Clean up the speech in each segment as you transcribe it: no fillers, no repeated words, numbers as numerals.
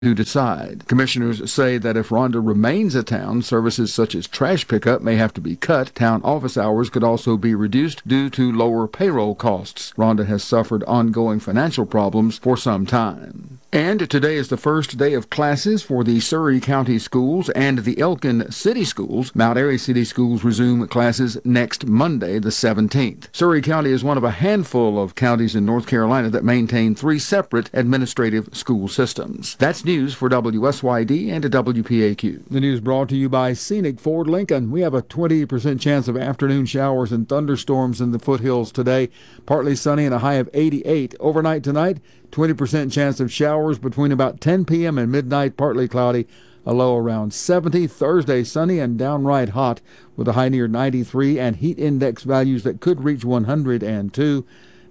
to decide. Commissioners say that if Rhonda remains a town, services such as trash pickup may have to be cut. Town office hours could also be reduced due to lower payroll costs. Rhonda has suffered ongoing financial problems for some time. And today is the first day of classes for the Surry County Schools and the Elkin City Schools. Mount Airy City Schools resume classes next Monday, the 17th. Surry County is one of a handful of counties in North Carolina that maintain 3 separate administrative school systems. That's news for WSYD and WPAQ. The news brought to you by Scenic Ford Lincoln. We have a 20% chance of afternoon showers and thunderstorms in the foothills today. Partly sunny and a high of 88. Overnight tonight, 20% chance of showers between about 10 p.m. and midnight, partly cloudy, a low around 70. Thursday, sunny and downright hot with a high near 93 and heat index values that could reach 102.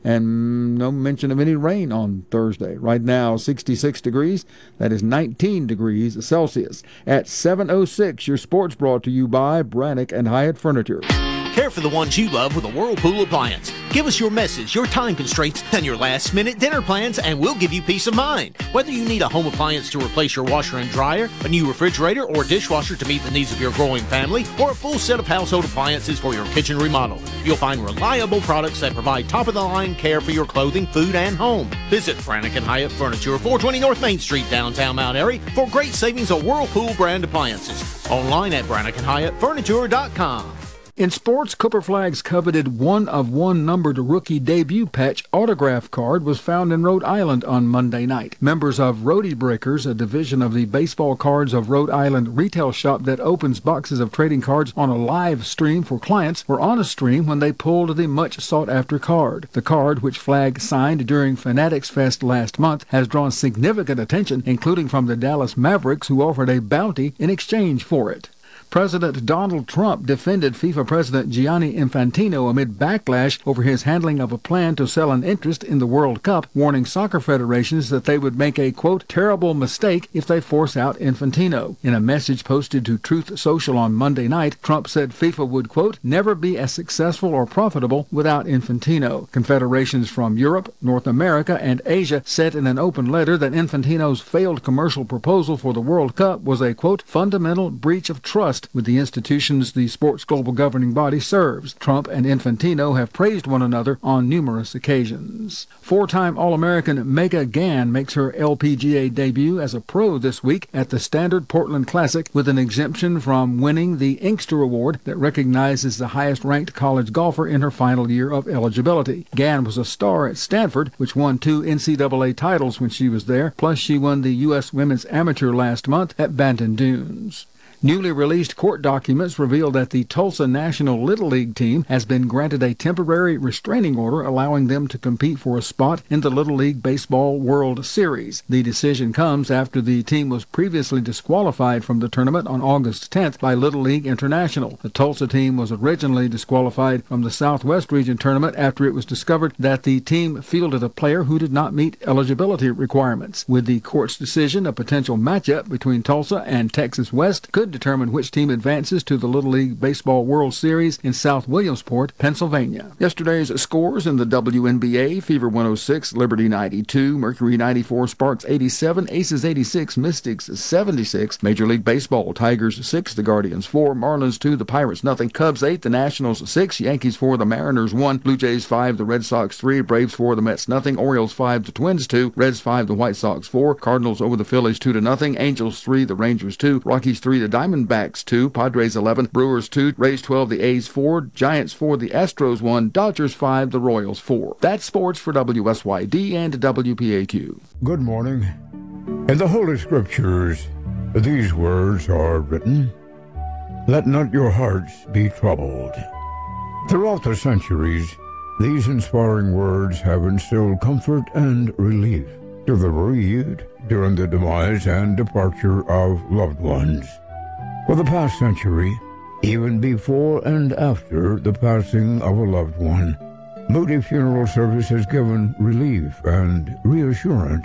And no mention of any rain on Thursday. Right now, 66 degrees. That is 19 degrees Celsius. At 7:06, your sports brought to you by Brannock and Hyatt Furniture. Care for the ones you love with a Whirlpool appliance. Give us your message, your time constraints, and your last-minute dinner plans, and we'll give you peace of mind. Whether you need a home appliance to replace your washer and dryer, a new refrigerator or dishwasher to meet the needs of your growing family, or a full set of household appliances for your kitchen remodel, you'll find reliable products that provide top-of-the-line care for your clothing, food, and home. Visit Brannock and Hyatt Furniture, 420 North Main Street, downtown Mount Airy, for great savings on Whirlpool brand appliances. Online at BrannockandHyattFurniture.com. In sports, Cooper Flagg's coveted 1-of-1 numbered rookie debut patch autograph card was found in Rhode Island on Monday night. Members of Roadie Breakers, a division of the Baseball Cards of Rhode Island retail shop that opens boxes of trading cards on a live stream for clients, were on a stream when they pulled the much sought-after card. The card, which Flagg signed during Fanatics Fest last month, has drawn significant attention, including from the Dallas Mavericks, who offered a bounty in exchange for it. President Donald Trump defended FIFA President Gianni Infantino amid backlash over his handling of a plan to sell an interest in the World Cup, warning soccer federations that they would make a, quote, terrible mistake if they force out Infantino. In a message posted to Truth Social on Monday night, Trump said FIFA would, quote, never be as successful or profitable without Infantino. Confederations from Europe, North America, and Asia said in an open letter that Infantino's failed commercial proposal for the World Cup was a, quote, fundamental breach of trust with the institutions the sport's global governing body serves. Trump and Infantino have praised one another on numerous occasions. 4-time All-American Megan Gann makes her LPGA debut as a pro this week at the Standard Portland Classic with an exemption from winning the Inkster Award that recognizes the highest-ranked college golfer in her final year of eligibility. Gann was a star at Stanford, which won 2 NCAA titles when she was there, plus she won the U.S. Women's Amateur last month at Banton Dunes. Newly released court documents reveal that the Tulsa National Little League team has been granted a temporary restraining order allowing them to compete for a spot in the Little League Baseball World Series. The decision comes after the team was previously disqualified from the tournament on August 10th by Little League International. The Tulsa team was originally disqualified from the Southwest Region tournament after it was discovered that the team fielded a player who did not meet eligibility requirements. With the court's decision, a potential matchup between Tulsa and Texas West could determine which team advances to the Little League Baseball World Series in South Williamsport, Pennsylvania. Yesterday's scores in the WNBA: Fever 106, Liberty 92, Mercury 94, Sparks 87, Aces 86, Mystics 76. Major League Baseball: Tigers 6, the Guardians 4, Marlins 2, the Pirates nothing, Cubs 8, the Nationals 6, Yankees 4, the Mariners 1, Blue Jays 5, the Red Sox 3, Braves 4, the Mets nothing, Orioles 5, the Twins 2, Reds 5, the White Sox 4, Cardinals over the Phillies 2-0, Angels 3, the Rangers 2, Rockies 3, the Diamondbacks 2, Padres 11, Brewers 2, Rays 12, the A's 4, Giants 4, the Astros 1, Dodgers 5, the Royals 4. That's sports for WSYD and WPAQ. Good morning. In the Holy Scriptures, these words are written, "Let not your hearts be troubled." Throughout the centuries, these inspiring words have instilled comfort and relief to the bereaved during the demise and departure of loved ones. For the past century, even before and after the passing of a loved one, Moody Funeral Service has given relief and reassurance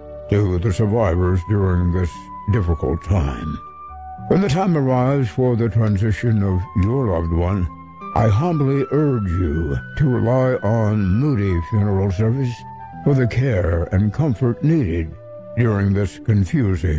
to the survivors during this difficult time. When the time arrives for the transition of your loved one, I humbly urge you to rely on Moody Funeral Service for the care and comfort needed during this confusing